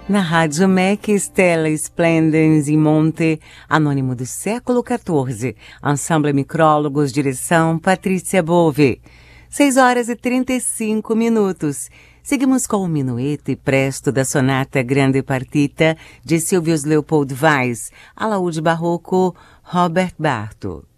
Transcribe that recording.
Na Rádio MEC, Stella Splendens em Monte, Anônimo do século XIV, Ensemble Micrólogos, direção Patrícia Bove. 6h35. Seguimos com o Minueto e Presto da Sonata Grande Partita de Silvius Leopold Weiss, alaúde barroco Robert Barto.